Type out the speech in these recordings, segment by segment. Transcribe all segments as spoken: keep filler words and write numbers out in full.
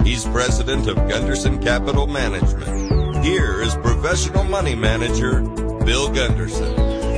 He's president of Gunderson Capital Management. Here is professional money manager, Bill Gunderson.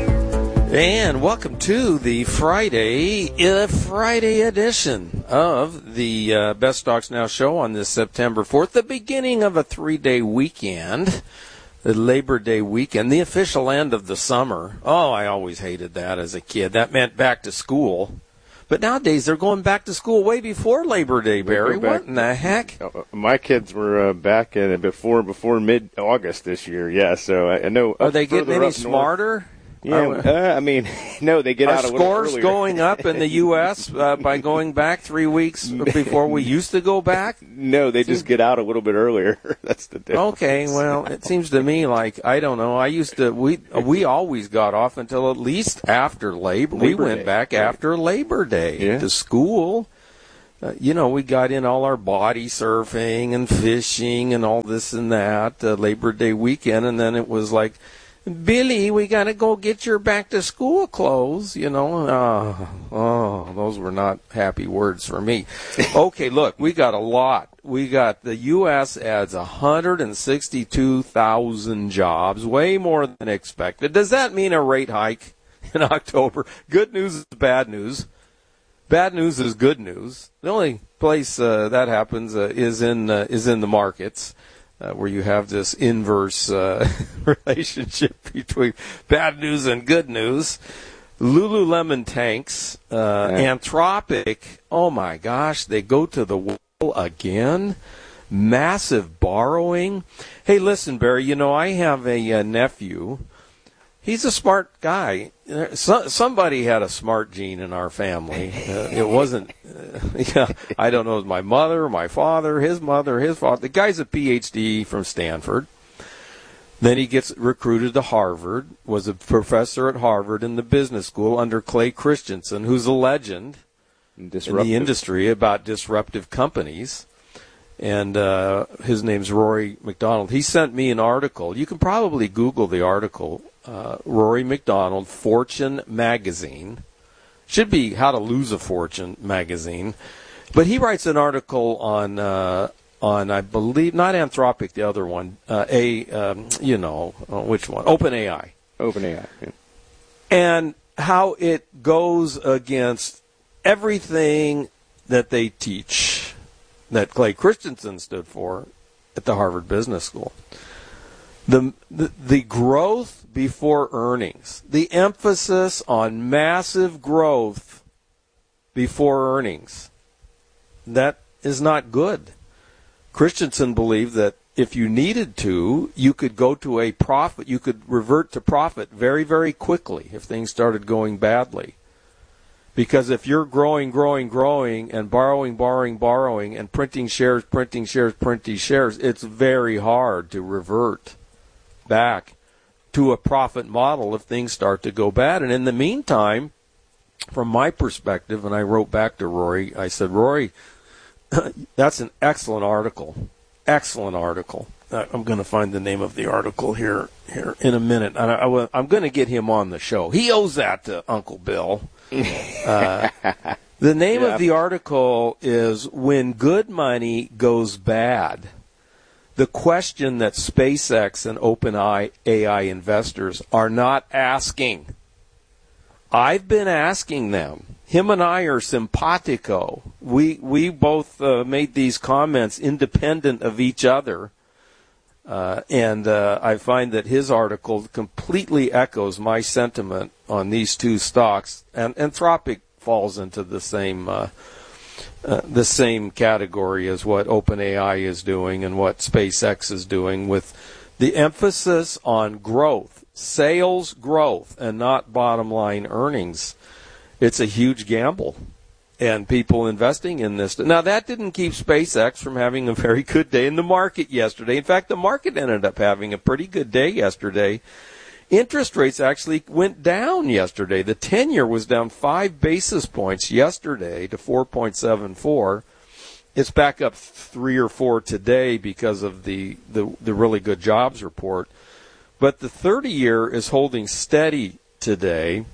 And welcome to the Friday, uh, Friday edition of the uh, Best Stocks Now show on this September fourth, the beginning of a three-day weekend, the Labor Day weekend, the official end of the summer. Oh, I always hated that as a kid. That meant back to school. But nowadays, they're going back to school way before Labor Day, Barry. What in the heck? My kids were uh, back in before before mid-August this year, yeah. So I know. Are they getting any smarter? Yeah, uh, I mean, no, they get Are out a little earlier. Are scores going up in the U S uh, by going back three weeks before we used to go back? No, they just get out a little bit earlier. That's the difference. Okay, well, it seems to me like, I don't know, I used to, we we always got off until at least after Labor. Labor we went Day, back right. after Labor Day yeah. to school. Uh, you know, we got in all our body surfing and fishing and all this and that, uh, Labor Day weekend, and then it was like, Billy, we got to go get your back-to-school clothes, you know. Oh, oh, those were not happy words for me. Okay, look, we got a lot. We got the U S adds one hundred sixty-two thousand jobs, way more than expected. Does that mean a rate hike in October? Good news is bad news. Bad news is good news. The only place uh, that happens uh, is in uh, is in the markets. Uh, where you have this inverse uh, relationship between bad news and good news. Lululemon tanks, uh, yeah. Anthropic, oh my gosh, they go to the wall again. Massive borrowing. Hey, listen, Barry, you know, I have a, a nephew. He's a smart guy. So, somebody had a smart gene in our family. Uh, it wasn't, uh, yeah, I don't know, it was my mother, my father, his mother, his father. The guy's a P H D from Stanford. Then he gets recruited to Harvard, was a professor at Harvard in the business school under Clay Christensen, who's a legend disruptive. in the industry about disruptive companies. And uh, his name's Rory McDonald. He sent me an article. You can probably Google the article. Uh, Rory McDonald, Fortune magazine. Should be How to Lose a Fortune magazine. But he writes an article on, uh, on I believe, not Anthropic, the other one, uh, a, um, you know, uh, which one? OpenAI. OpenAI, yeah. And how it goes against everything that they teach that Clay Christensen stood for at the Harvard Business School. The, the the growth before earnings, the emphasis on massive growth before earnings, that is not good. Christensen believed that if you needed to, you could go to a profit, you could revert to profit very, very quickly if things started going badly. Because if you're growing, growing, growing, and borrowing, borrowing, borrowing, and printing shares, printing shares, printing shares, it's very hard to revert back to a profit model if things start to go bad. And in the meantime, from my perspective, and I wrote back to Rory, I said, Rory, that's an excellent article. Excellent article. I'm going to find the name of the article here here in a minute. I, I, I'm going to get him on the show. He owes that to Uncle Bill. Uh, the name yeah. of the article is When Good Money Goes Bad. The question that SpaceX and OpenAI investors are not asking. I've been asking them. Him and I are simpatico. We we both uh, made these comments independent of each other. Uh, and uh, I find that his article completely echoes my sentiment on these two stocks. And Anthropic falls into the same uh, uh, the same category as what OpenAI is doing and what SpaceX is doing, with the emphasis on growth, sales growth, and not bottom line earnings. It's a huge gamble. And people investing in this. Now, that didn't keep SpaceX from having a very good day in the market yesterday. In fact, the market ended up having a pretty good day yesterday. Interest rates actually went down yesterday. The ten-year was down five basis points yesterday to four point seven four. It's back up three or four today because of the, the, the really good jobs report. But the thirty-year is holding steady today.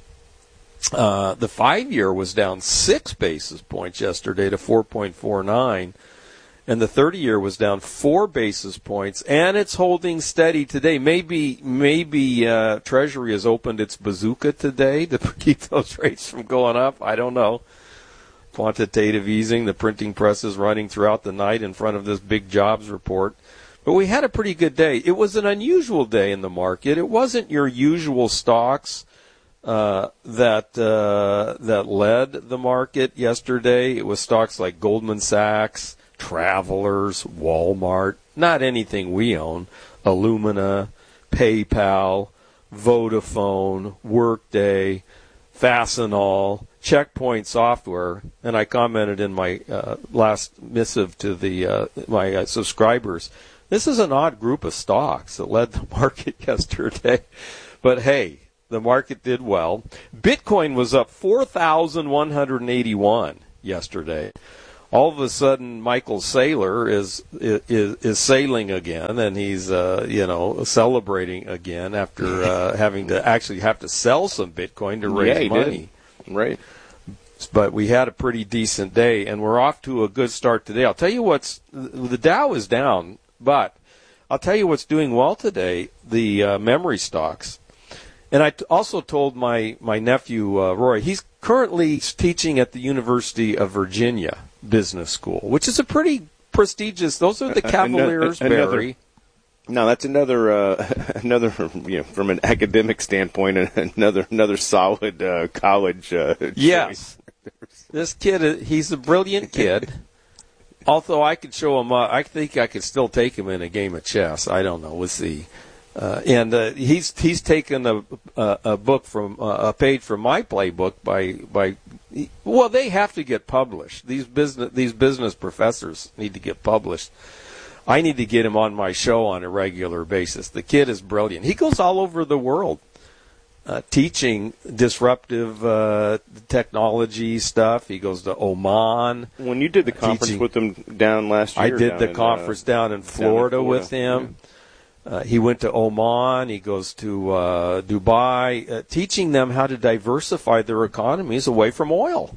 Uh, the five-year was down six basis points yesterday to four point four nine. and the thirty-year was down four basis points, and it's holding steady today. Maybe maybe uh, Treasury has opened its bazooka today to keep those rates from going up. I don't know. Quantitative easing, the printing press is running throughout the night in front of this big jobs report. But we had a pretty good day. It was an unusual day in the market. It wasn't your usual stocks uh, that uh, that led the market yesterday. It was stocks like Goldman Sachs, Travelers, Walmart, not anything we own, Illumina, PayPal, Vodafone, Workday, Fastenal, Checkpoint Software, and I commented in my uh, last missive to the uh, my uh, subscribers, this is an odd group of stocks that led the market yesterday. But hey, the market did well. Bitcoin was up four thousand one hundred eighty-one yesterday. All of a sudden, Michael Saylor is is is sailing again, and he's uh, you know celebrating again after uh, having to actually have to sell some Bitcoin to raise yeah, he money. Did. Right. But we had a pretty decent day, and we're off to a good start today. I'll tell you what's the Dow is down, but I'll tell you what's doing well today: the uh, memory stocks. And I t- also told my my nephew uh, Roy, he's currently teaching at the University of Virginia Business School, which is a pretty prestigious. Those are the Cavaliers, another, Barry. No, that's another uh, another you know, from an academic standpoint, another another solid uh, college. Uh, yes, this kid, he's a brilliant kid. Although I could show him, uh, I think I could still take him in a game of chess. I don't know. We'll see. Uh, and uh, he's he's taken a, a a book from uh, a page from my playbook by by. Well, they have to get published. These business these business professors need to get published. I need to get him on my show on a regular basis. The kid is brilliant. He goes all over the world uh, teaching disruptive uh, technology stuff. He goes to Oman. When you did the conference teaching, with him down last year, I did down the in, conference uh, down in Florida, down in Florida. with him. Yeah. Uh, he went to Oman. He goes to uh, Dubai, uh, teaching them how to diversify their economies away from oil.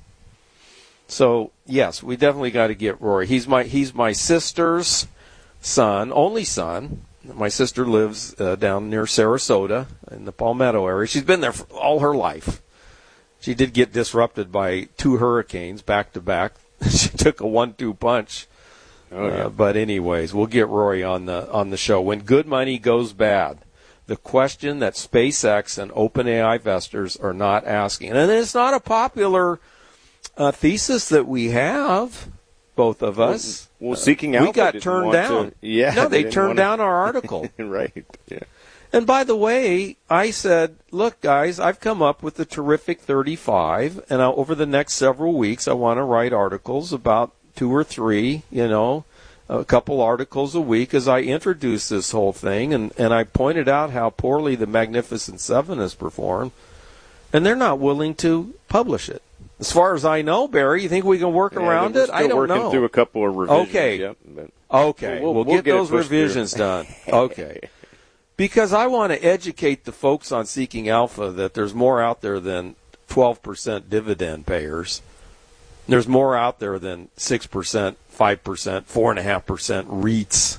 So yes, we definitely got to get Rory. He's my he's my sister's son, only son. My sister lives uh, down near Sarasota in the Palmetto area. She's been there for all her life. She did get disrupted by two hurricanes back to back. She took a one two punch. Oh, yeah. uh, but anyways, we'll get Rory on the on the show. When good money goes bad, the question that SpaceX and OpenAI investors are not asking, and it's not a popular uh, thesis that we have, both of us. Well, well Seeking Alpha we got didn't turned want down. To, yeah, no, they, they turned down to... our article. Right. Yeah. And by the way, I said, look, guys, I've come up with a terrific thirty-five, and I, over the next several weeks, I want to write articles about two or three, you know, a couple articles a week as I introduce this whole thing, and, and I pointed out how poorly the Magnificent Seven has performed, and they're not willing to publish it. As far as I know, Barry, you think we can work yeah, around it? I don't working know. Through a couple of revisions. Okay. Yep, but okay. We'll, we'll, we'll get, get those revisions done. Okay. Because I want to educate the folks on Seeking Alpha that there's more out there than twelve percent dividend payers. There's more out there than six percent, five percent, four point five percent REITs.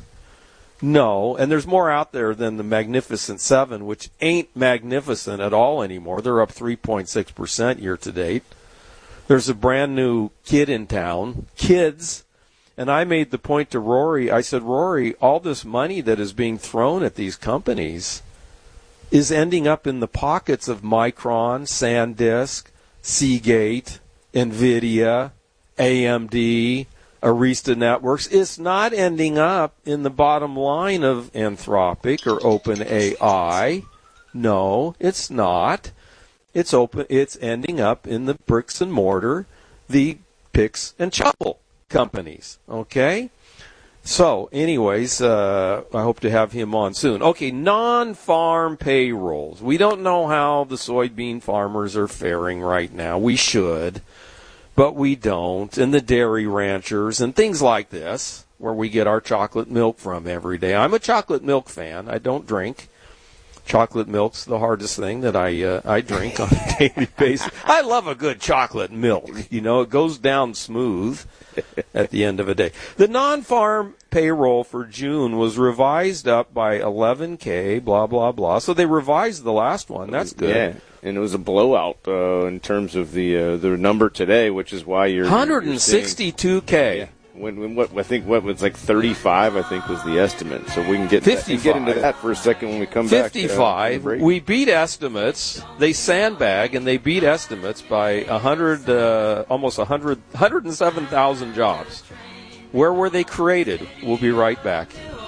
No, and there's more out there than the Magnificent Seven, which ain't magnificent at all anymore. They're up three point six percent year to date. There's a brand new kid in town, kids, and I made the point to Rory. I said, Rory, all this money that is being thrown at these companies is ending up in the pockets of Micron, SanDisk, Seagate, NVIDIA, A M D, Arista Networks. It's not ending up in the bottom line of Anthropic or OpenAI. No, it's not. It's open. It's ending up in the bricks and mortar, the picks and shovel companies. Okay? So, anyways, uh, I hope to have him on soon. Okay, non-farm payrolls. We don't know how the soybean farmers are faring right now. We should, but we don't. And the dairy ranchers and things like this, where we get our chocolate milk from every day. I'm a chocolate milk fan. I don't drink. Chocolate milk's the hardest thing that I uh, I drink on a daily basis. I love a good chocolate milk. You know, it goes down smooth at the end of a day. The non-farm payroll for June was revised up by eleven K, blah, blah, blah. So they revised the last one. That's good. Yeah, and it was a blowout uh, in terms of the uh, the number today, which is why you're one hundred sixty-two K. Yeah. When, when what I think what was like thirty-five, I think was the estimate. So we can get fifty-five. Get into that for a second when we come fifty-five. back. fifty-five. Uh, we beat estimates. They sandbag and they beat estimates by a hundred, uh, almost a hundred, hundred and seven thousand jobs. Where were they created? We'll be right back.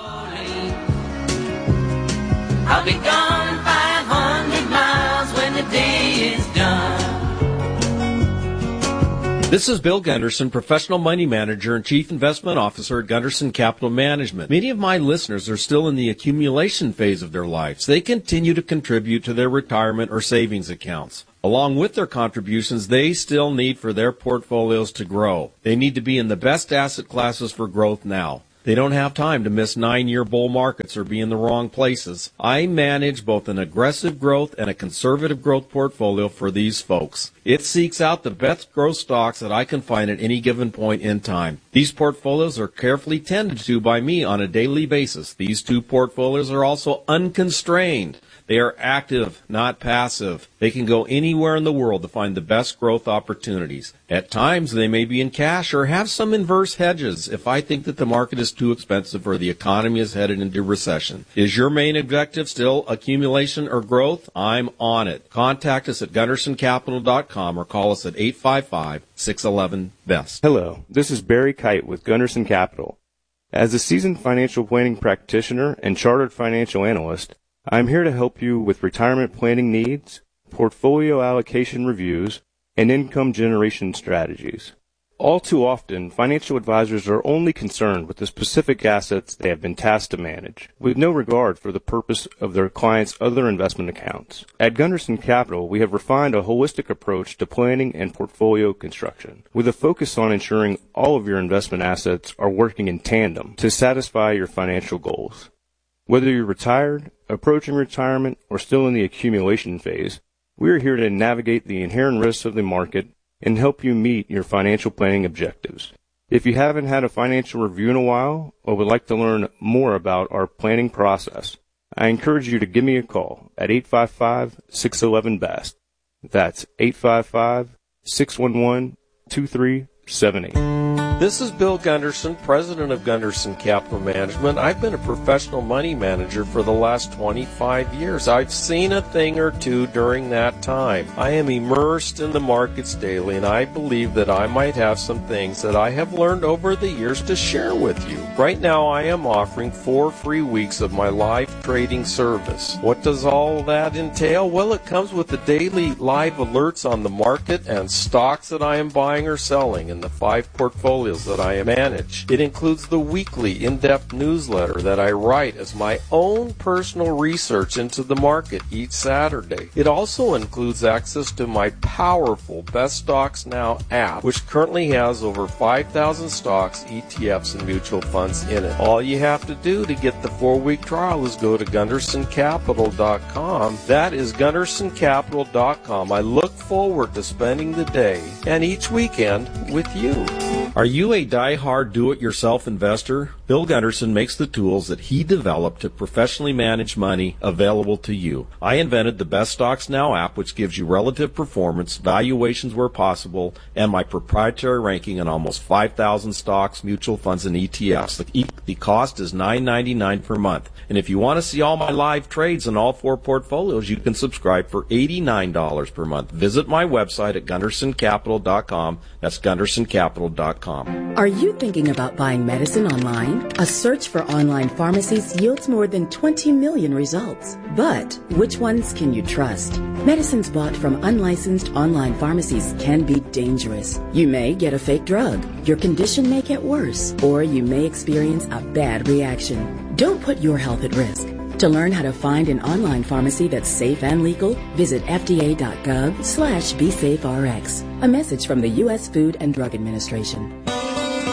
I'll be gone five hundred miles when the day is done. This is Bill Gunderson, Professional Money Manager and Chief Investment Officer at Gunderson Capital Management. Many of my listeners are still in the accumulation phase of their lives. They continue to contribute to their retirement or savings accounts. Along with their contributions, they still need for their portfolios to grow. They need to be in the best asset classes for growth now. They don't have time to miss nine-year bull markets or be in the wrong places. I manage both an aggressive growth and a conservative growth portfolio for these folks. It seeks out the best growth stocks that I can find at any given point in time. These portfolios are carefully tended to by me on a daily basis. These two portfolios are also unconstrained. They are active, not passive. They can go anywhere in the world to find the best growth opportunities. At times, they may be in cash or have some inverse hedges if I think that the market is too expensive or the economy is headed into recession. Is your main objective still accumulation or growth? I'm on it. Contact us at gunderson capital dot com or call us at eight five five, six one one, B E S T. Hello, this is Barry Kite with Gunderson Capital. As a seasoned financial planning practitioner and chartered financial analyst, I'm here to help you with retirement planning needs, portfolio allocation reviews, and income generation strategies. All too often, financial advisors are only concerned with the specific assets they have been tasked to manage, with no regard for the purpose of their clients' other investment accounts. At Gunderson Capital, we have refined a holistic approach to planning and portfolio construction, with a focus on ensuring all of your investment assets are working in tandem to satisfy your financial goals. Whether you're retired, approaching retirement, or still in the accumulation phase, we are here to navigate the inherent risks of the market and help you meet your financial planning objectives. If you haven't had a financial review in a while or would like to learn more about our planning process, I encourage you to give me a call at eight five five, six one one, B E S T. That's eight five five, six one one, two three seven eight. This is Bill Gunderson, president of Gunderson Capital Management. I've been a professional money manager for the last twenty-five years. I've seen a thing or two during that time. I am immersed in the markets daily, and I believe that I might have some things that I have learned over the years to share with you. Right now, I am offering four free weeks of my live trading service. What does all that entail? Well, it comes with the daily live alerts on the market and stocks that I am buying or selling in the five portfolios that I manage. It includes the weekly in-depth newsletter that I write as my own personal research into the market each Saturday. It also includes access to my powerful Best Stocks Now app, which currently has over five thousand stocks, E T Fs, and mutual funds in it. All you have to do to get the four-week trial is go to gunderson capital dot com. That is gunderson capital dot com. I look forward to spending the day and each weekend with you. Are you a die-hard do-it-yourself investor? Bill Gunderson makes the tools that he developed to professionally manage money available to you. I invented the Best Stocks Now app, which gives you relative performance, valuations where possible, and my proprietary ranking on almost five thousand stocks, mutual funds, and E T Fs. The, the cost is nine ninety-nine per month. And if you want to see all my live trades in all four portfolios, you can subscribe for eighty-nine dollars per month. Visit my website at gunderson capital dot com. That's gunderson capital dot com. Are you thinking about buying medicine online? A search for online pharmacies yields more than twenty million results. But which ones can you trust? Medicines bought from unlicensed online pharmacies can be dangerous. You may get a fake drug, your condition may get worse, or you may experience a bad reaction. Don't put your health at risk. To learn how to find an online pharmacy that's safe and legal, visit F D A dot gov slash be safe R X. A message from the U S Food and Drug Administration.